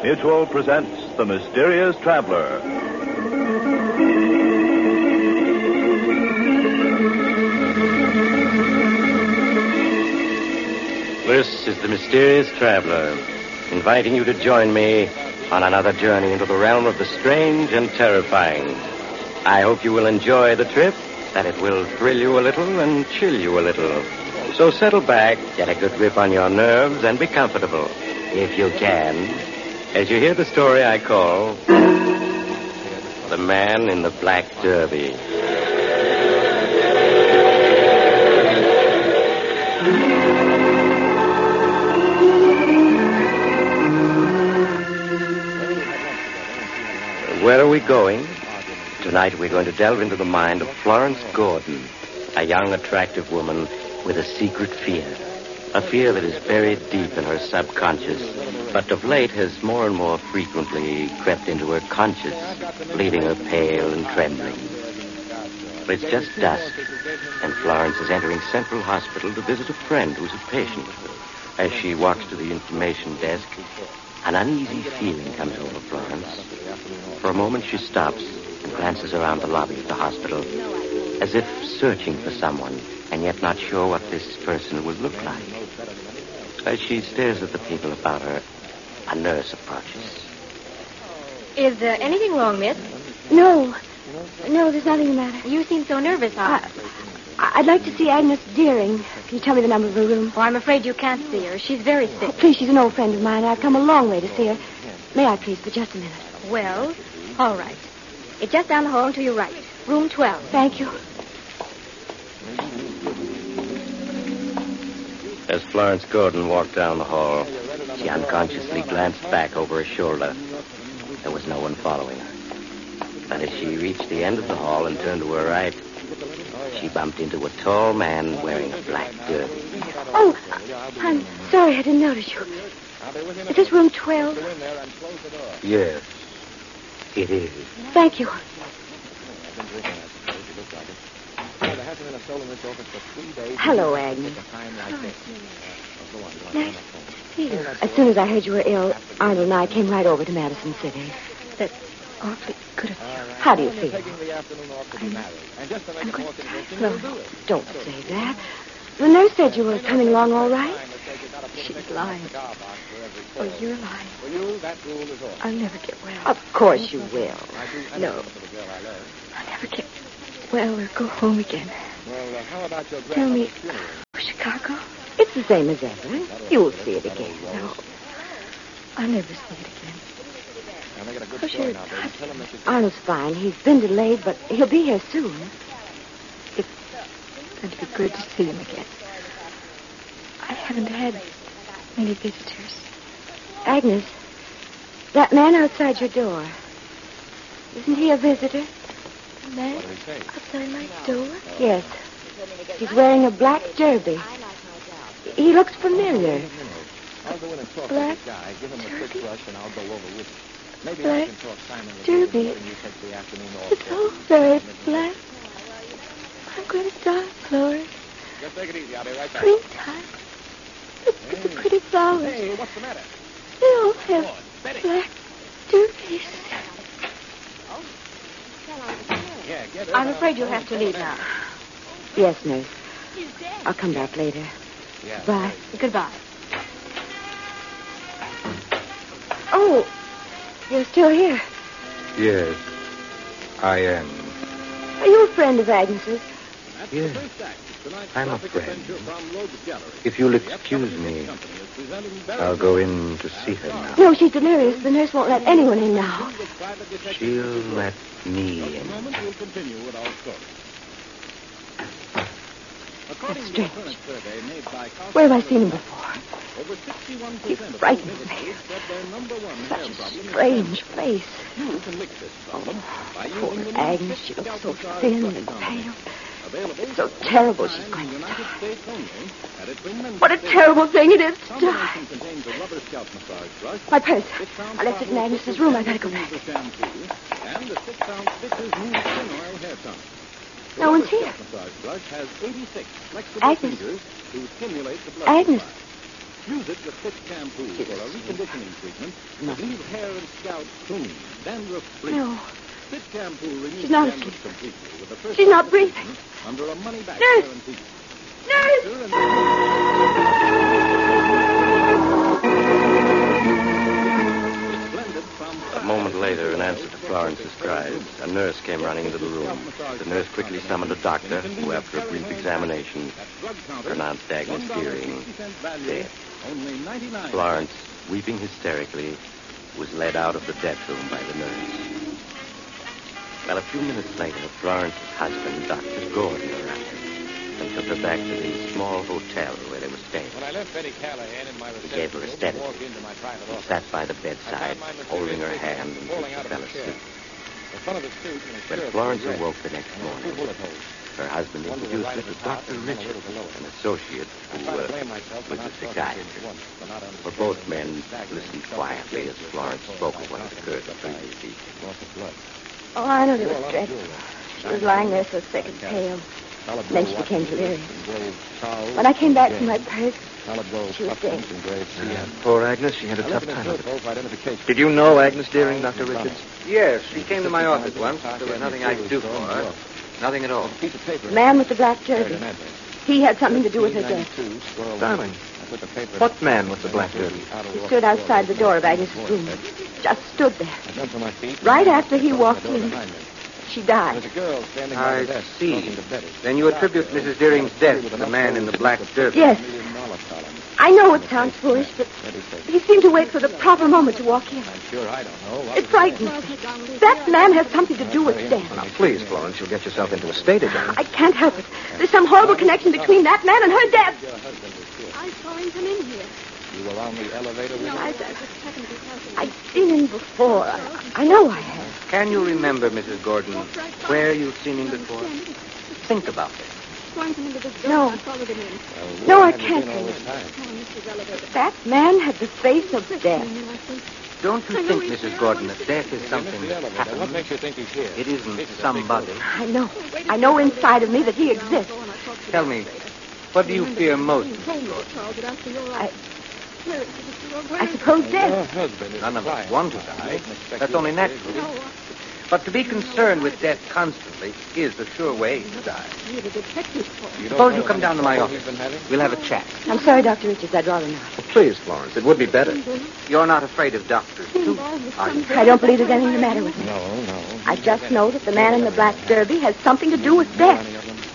Mutual presents The Mysterious Traveler. This is The Mysterious Traveler, inviting you to join me on another journey into the realm of the strange and terrifying. I hope you will enjoy the trip, that it will thrill you a little and chill you a little. So settle back, get a good grip on your nerves, and be comfortable, if you can, as you hear the story I call The Man in the Black Derby. Where are we going? Tonight we're going to delve into the mind of Florence Gordon, a young, attractive woman with a secret fear. A fear that is buried deep in her subconscious, but of late has more and more frequently crept into her conscious, leaving her pale and trembling. But it's just dusk, and Florence is entering Central Hospital to visit a friend who's a patient. As she walks to the information desk, an uneasy feeling comes over Florence. For a moment she stops and glances around the lobby of the hospital, as if searching for someone, and yet not sure what this person would look like. As she stares at the people about her, a nurse approaches. Is there anything wrong, miss? No, there's nothing the matter. You seem so nervous, I'd like to see Agnes Deering. Can you tell me the number of her room? Oh, I'm afraid you can't see her. She's very sick. Oh, please, she's an old friend of mine. I've come a long way to see her. May I, please, for just a minute? Well, all right. It's just down the hall and to your right. Room 12. Thank you. As Florence Gordon walked down the hall, she unconsciously glanced back over her shoulder. There was no one following her. But as she reached the end of the hall and turned to her right, she bumped into a tall man wearing a black derby. Oh, I'm sorry I didn't notice you. Is this room 12? Yes, it is. Thank you. Hello, Agnes. Nice to see you. As soon as I heard you were ill, Arnold and I came right over to Madison City. That's awfully good of you. How do you feel? I'm going to die slow. Don't say that. The nurse said you were coming along all right. She's lying. Oh, you're lying. I'll never get well. Of course you will. No. I'll never get well or go home again. Tell me, Chicago? It's the same as ever. You'll see it again. No. I'll never see it again. How's your husband? Arnold's fine. He's been delayed, but he'll be here soon. It's going to be good to see him again. I haven't had many visitors. Agnes, that man outside your door, isn't he a visitor? A man outside my door? Yes. He's wearing a black derby. He looks familiar. Black derby? Black derby? It's all very black. I'm going to die, Florence. Springtime. Look at the pretty flowers. Hey, what's the matter? They all have black derbies. I'm afraid you'll have to leave now. Yes, nurse. I'll come back later. Bye. Goodbye. Oh, you're still here. Yes, I am. Are you a friend of Agnes's? Yes, I'm a friend. If you'll excuse me, I'll go in to see her now. No, she's delirious. The nurse won't let anyone in now. She'll let me in. That's strange. Where have I seen him before? He frightens me. Such a strange face. Oh, poor Agnes. She looks so thin and pale. It's so terrible she's going to die. What a terrible thing it is to die. My purse. I left it in Agnes's room. I gotta go back. No one's here. Agnes. Agnes. Use it with thick shampoo or a reconditioning treatment to leave hair and scalp clean, dandruff-free. No. Fit shampoo removes She's not dandruff asleep. completely with the first She's not breathing. under a money-back Nurse! guarantee. Nurse! A moment later, in answer to Florence's cries, a nurse came running into the room. The nurse quickly summoned a doctor who, after a brief examination, pronounced Agnes Deering dead. Florence, weeping hysterically, was led out of the death room by the nurse. Well, a few minutes later, Florence's husband, Dr. Gordon, arrived and took her back to the small hotel where they were staying. When I left Betty Callahan in my He gave her a sedative. He sat by the bedside, holding her hand until she fell asleep. When Florence awoke the next morning, her husband introduced her to Dr. Richard, an associate who was a psychiatrist. For both men listened quietly as Florence spoke of what had occurred the previous evening. Oh, I know it was dreadful. She was lying there so sick and pale. Then she became delirious. When I came back from my purse, she was dead. Poor Agnes, she had a tough time of it. Did you know Agnes Deering, Dr. Richards? Yes, she came to my office once. There was nothing I could do for her. Nothing at all. The man with the black derby. He had something to do with her death. Darling, what man with the black derby? He stood outside the door of Agnes's room. Just stood there. Right after he walked in, she died. I see. Then you attribute Mrs. Deering's death to the man in the black derby? Yes. I know it sounds foolish, but he seemed to wait for the proper moment to walk in. It frightens me. That man has something to do with death. Now, please, Florence, you'll get yourself into a state again. I can't help it. There's some horrible connection between that man and her death. I saw him come in here. You were on the elevator with her? I've seen him before. I know I have. Can you remember, Mrs. Gordon, where you've seen him before? Think about it. No. No, I can't remember. That man had the face of death. Don't you think, Mrs. Gordon, that death is something that What happens? makes you think he's here? It isn't somebody. I know. I know inside of me that he exists. Tell me, what do you fear most, Mrs. Gordon? I suppose death. None of us want to die. That's only natural. But to be concerned with death constantly is the sure way to die. Suppose you come down to my office. We'll have a chat. I'm sorry, Dr. Richards. I'd rather not. Please, Florence, it would be better. You're not afraid of doctors, too, are you? I don't believe there's anything the matter with me. No. I just know that the man in the black derby has something to do with death.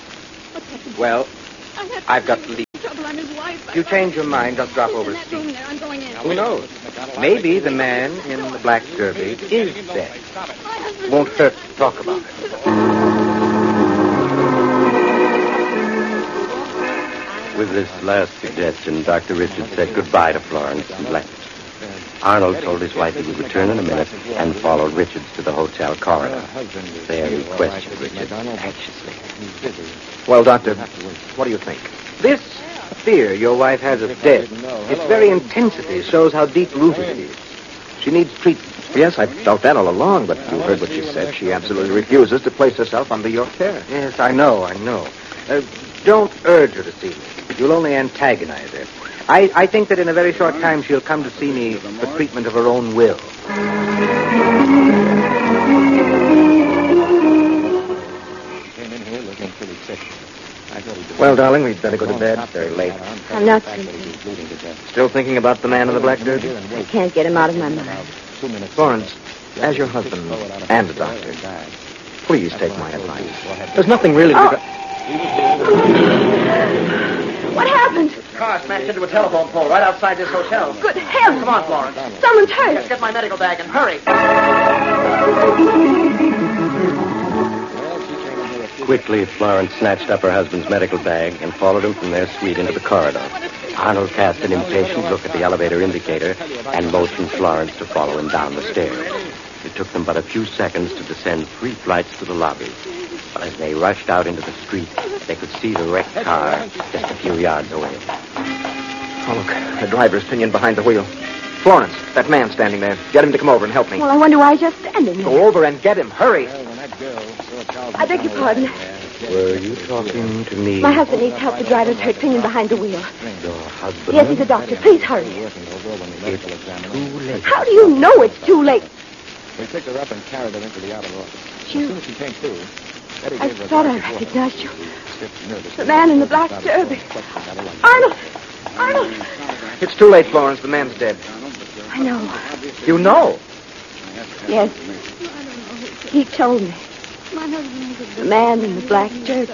Well, I've got to leave. If you change your mind, just drop over to Steve. Who knows? Maybe the man in the black derby is dead. Won't hurt to talk about it. With this last suggestion, Dr. Richards said goodbye to Florence and left. Arnold told his wife he would return in a minute and followed Richards to the hotel corridor. There he questioned Richards anxiously. Well, Doctor, what do you think? This fear your wife has of death, its very intensity shows how deep-rooted it is. She needs treatment. Yes, I've felt that all along, but you heard what she said. She absolutely refuses to place herself under your care. Yes, I know. Don't urge her to see me. You'll only antagonize her. I think that in a very short time she'll come to see me for treatment of her own will. Came in here looking pretty sick. Well, darling, we'd better go to bed. It's very late. I'm not sleeping. Still thinking about the man in the black derby? I can't get him out of my mind. Florence, as your husband and a doctor, please take my advice. There's nothing really... What happened? Car smashed into a telephone pole right outside this hotel. Good heavens! Come on, Florence. Someone's hurt. Let's get my medical bag and hurry. Quickly, Florence snatched up her husband's medical bag and followed him from their suite into the corridor. Arnold cast an impatient look at the elevator indicator and motioned Florence to follow him down the stairs. It took them but a few seconds to descend 3 flights to the lobby. But as they rushed out into the street, they could see the wrecked car just a few yards away. Oh, look, the driver's pinioned behind the wheel. Florence, that man standing there. Get him to come over and help me. Well, I wonder why he's just standing there. Go over and get him. Hurry. I beg your pardon. Were you talking to me? My husband needs help. The driver's hurt, clinging behind the wheel. Your husband? Yes, he's a doctor. Please hurry. It's too late. How do you know it's too late? We picked her up and carried her into the outer office. You... As soon as she came through, Eddie I gave her a thought I glass of recognized you. water. The man in the black derby. Arnold! Arnold! It's too late, Florence. The man's dead. I know. You know? Yes. He told me. The man in the black derby.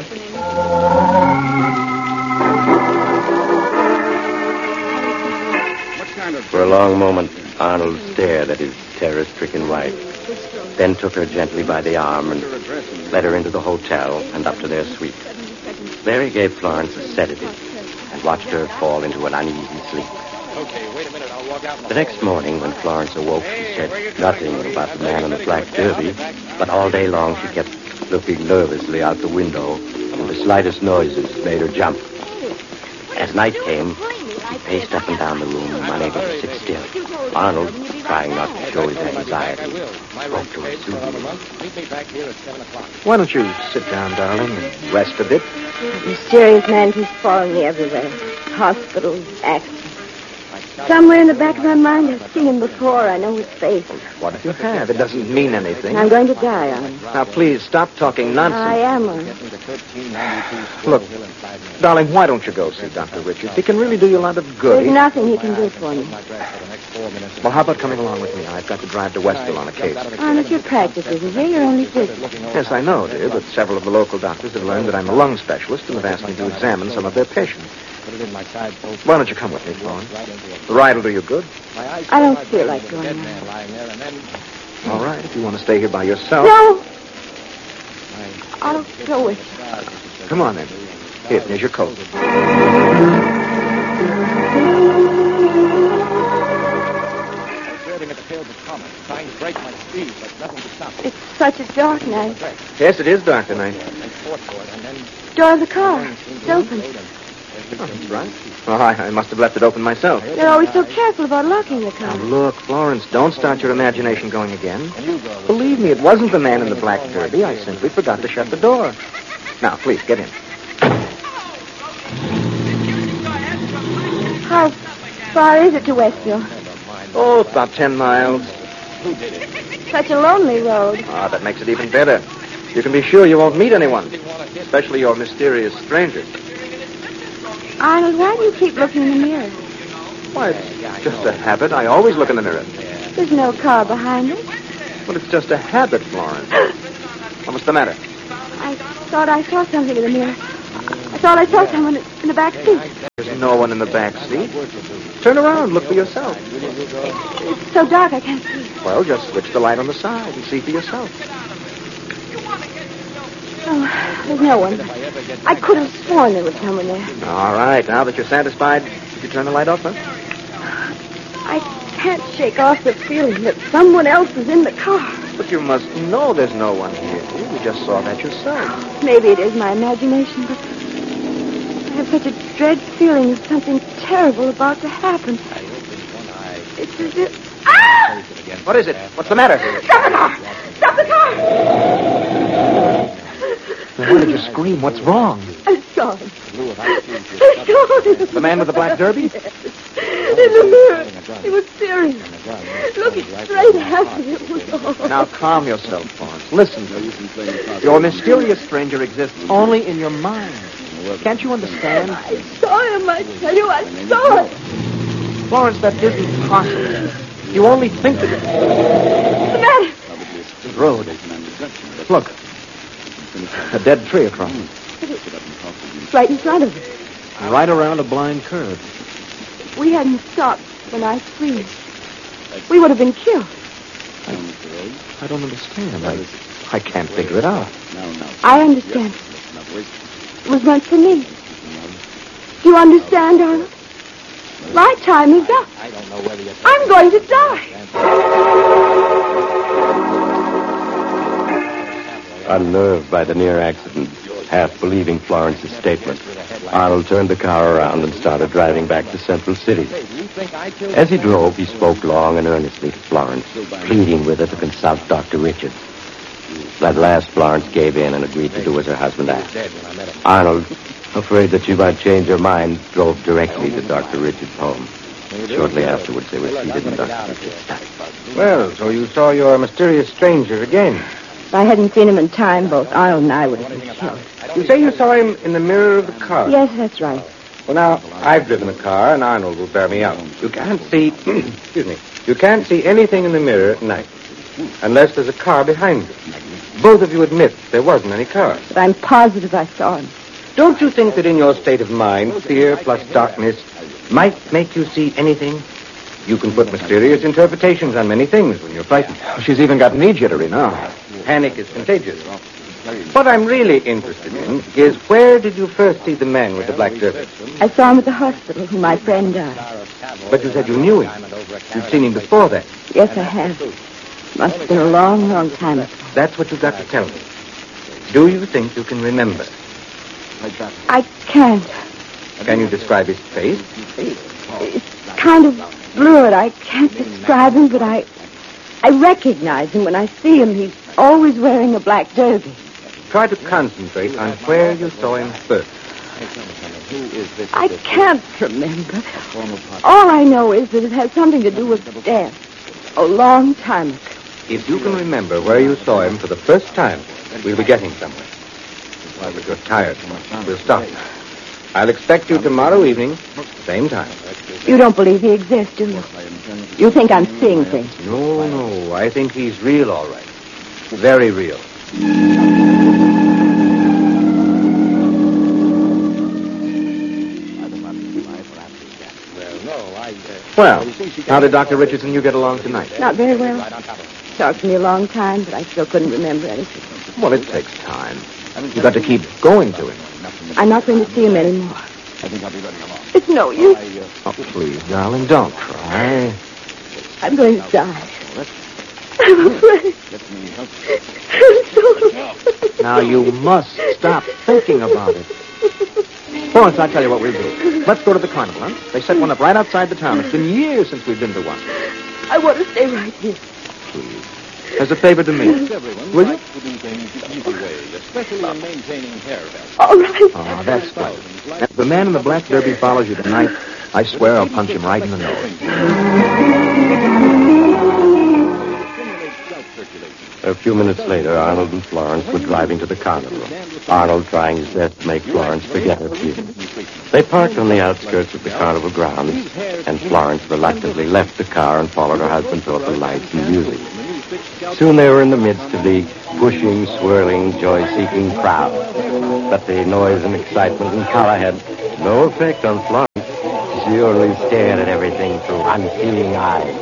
For a long moment, Arnold stared at his terror-stricken wife, then took her gently by the arm and led her into the hotel and up to their suite. There he gave Florence a sedative and watched her fall into an uneasy sleep. Okay, wait a minute. I'll walk out. The next morning, when Florence awoke, she said nothing about the man in the black derby, but all day long she kept looking nervously out the window, and the slightest noises made her jump. As night came, he paced up and down the room, unable to sit still. Arnold, trying not to show his anxiety, spoke to her soothingly. Meet me back here at 7 o'clock. Why don't you sit down, darling, and rest a bit? That mysterious man keeps following me everywhere. Hospitals, accidents. Somewhere in the back of my mind, I've seen him before. I know his face. What if you have? It doesn't mean anything. And I'm going to die on him. Now, please, stop talking I nonsense. am on him. Get me to 1392 Look, Hill in 5 minutes. darling, why don't you go see Dr. Richards? He can really do you a lot of good. There's nothing he can do for me. My dress for the next 4 minutes. Well, how about coming along with me? I've got to drive to Westville on a case. Arnold, your practice isn't here. You're only busy. Yes, I know, dear, but several of the local doctors have learned that I'm a lung specialist and have asked me to examine some of their patients. Put it in my side post. Why don't you come with me, Florence? The ride will do you good. My eyes I don't saw feel my like brother, going dead now. man lying there, and then All right, if you want to stay here by yourself. No! I'll go with you. Come on, then. Here, here's your coat. swerving at the tails of comets, trying to break my speed, but nothing to stop it. It's such a dark night. Yes, it is dark tonight. And fought for it, and then Door of the car. It's open. Oh, that's right. Oh, I must have left it open myself. They're always so careful about locking the Now, car. look, Florence, don't start your imagination going again. Believe me, it wasn't the man in the black derby. I simply forgot to shut the door. Now, please, get in. How far is it to Westville? Oh, about 10 miles. Such a lonely road. Ah, that makes it even better. You can be sure you won't meet anyone, especially your mysterious stranger. Arnold, why do you keep looking in the mirror? Why, it's just a habit. I always look in the mirror. There's no car behind us. But it's just a habit, Florence. What's the matter? I thought I saw something in the mirror. I thought I saw someone in the back seat. There's no one in the back seat. Turn around. Look for yourself. It's so dark I can't see. Well, just switch the light on the side and see for yourself. Oh, there's no one. I could have sworn there was someone there. All right. Now that you're satisfied, did you turn the light off, huh? I can't shake off the feeling that someone else is in the car. But you must know there's no one here. You just saw that yourself. Maybe it is my imagination, but I have such a dread feeling of something terrible about to happen. It's as if... Ah! What is it? What's the matter? Stop the car! Stop the car! Why did you scream? What's wrong? I saw him. I saw him. The man with the black derby? In the mirror. He was serious. Looking straight at me. It was all. Now calm yourself, Florence. Listen to me. Your mysterious stranger exists only in your mind. Can't you understand? I saw him. I tell you, I saw him. Florence, that isn't possible. You only think that it... What's the matter? The road. Look. A dead tree across it. It's right in front of us. Right around a blind curve. If we hadn't stopped when I screamed, we would have been killed. I don't understand. I can't figure it out. I understand. It was meant for me. Do you understand, Arnold? My time is up. I'm going to die. Unnerved by the near accident, half believing Florence's statement, Arnold turned the car around and started driving back to Central City. As he drove, he spoke long and earnestly to Florence, pleading with her to consult Dr. Richards. At last, Florence gave in and agreed to do as her husband asked. Arnold, afraid that she might change her mind, drove directly to Dr. Richards' home. Shortly afterwards, they were seated in Dr. Richards' study. Well, so you saw your mysterious stranger again. If I hadn't seen him in time, both Arnold and I would have been killed. You say you saw him in the mirror of the car? Yes, that's right. Well, now, I've driven a car, and Arnold will bear me out. You can't see, excuse me, you can't see anything in the mirror at night, unless there's a car behind you. Both of you admit there wasn't any car. But I'm positive I saw him. Don't you think that in your state of mind, fear plus darkness might make you see anything? You can put mysterious interpretations on many things when you're frightened. She's even got knee jittery now. Panic is contagious. What I'm really interested in is where did you first see the man with the black derby? I saw him at the hospital, whom my friend died. But you said you knew him. You'd seen him before that. Yes, I have. Must have been a long, long time ago. That's what you've got to tell me. Do you think you can remember? I can't. Can you describe his face? It's kind of blurred. I can't describe him, but I recognize him when I see him. He's always wearing a black derby. Try to concentrate on where you saw him first. I can't remember. All I know is that it has something to do with death. A long time ago. If you can remember where you saw him for the first time, we'll be getting somewhere. But you're tired. We'll stop. I'll expect you tomorrow evening, same time. You don't believe he exists, do you? You think I'm seeing things? No. I think he's real, all right. Very real. Well, how did Dr. Richards and you get along tonight? Not very well. Talked to me a long time, but I still couldn't remember anything. Well, it takes time. You've got to keep going to him. I'm not going to see him anymore. It's no use. Oh, please, darling, don't cry. I'm going to die. I'm afraid. Now, you must stop thinking about it. Florence, I'll tell you what we'll do. Let's go to the carnival, huh? They set one up right outside the town. It's been years since we've been to one. I want to stay right here. Please. As a favor to me. Will you? Especially in maintaining hair health. All right. Oh, that's good. If the man in the black derby follows you tonight, I swear I'll punch him right in the nose. A few minutes later, Arnold and Florence were driving to the carnival. Arnold trying his best to make Florence forget her fear. They parked on the outskirts of the carnival grounds, and Florence reluctantly left the car and followed her husband toward the lights and music. Soon they were in the midst of the pushing, swirling, joy-seeking crowd. But the noise and excitement and color had no effect on Florence. She only stared at everything through unseeing eyes.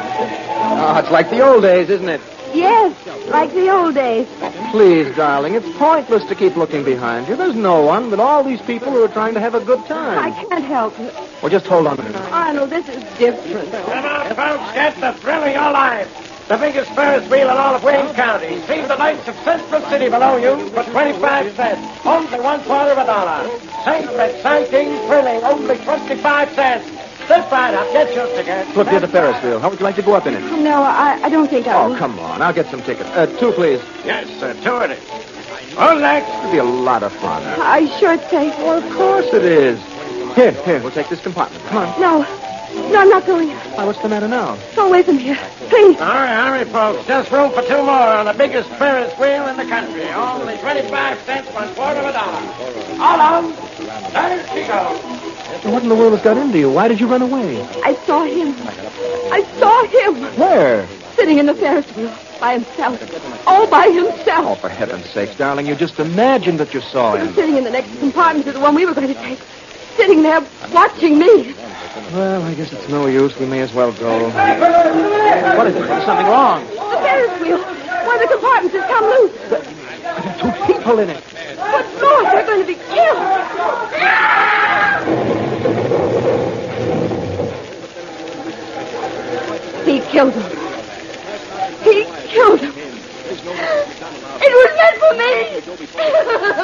Oh, it's like the old days, isn't it? Yes, like the old days. Please, darling, it's pointless to keep looking behind you. There's no one but all these people who are trying to have a good time. I can't help it. Well, just hold on a minute. Arnold, this is different. Come on, folks, get the thrill of your life. The biggest Ferris wheel in all of Wayne County. See the lights of Central City below you for 25 cents. Only $1/4. Safe, exciting, thrilling, only 25 cents. Step right up, get your ticket. Look, here's the Ferris wheel. How would you like to go up in it? No, I don't think I Oh, will. come on. I'll get some tickets. Two, please. Yes, sir, 2 it is. On next. It'll be a lot of fun. Are you sure it's safe? Well, of course it is. Here, we'll take this compartment. Come on. No, I'm not going. Why, what's the matter now? Go away from here. Please. Hurry, folks. Just room for 2 more on the biggest Ferris wheel in the country. Only 25 cents, $1/4. All on. There she goes. What in the world has got into you? Why did you run away? I saw him. I saw him. Where? Sitting in the Ferris wheel. By himself. All by Oh, himself. for heaven's sakes, darling, you just imagined that you saw He was him. sitting in the next compartment to the one we were going to take. Sitting there watching me. Well, I guess it's no use. We may as well go. What is it? There's something wrong. The Ferris wheel. One of the compartments has come loose. There are 2 people in it. But Lord, they're going to be killed. He killed them.